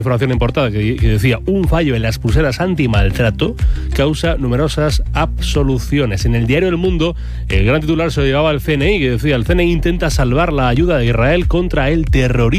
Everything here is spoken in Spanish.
Información en portada que decía: un fallo en las pulseras antimaltrato causa numerosas absoluciones. En el diario El Mundo, el gran titular se lo llevaba al CNI, que decía: el CNI intenta salvar la ayuda de Israel contra el terrorismo.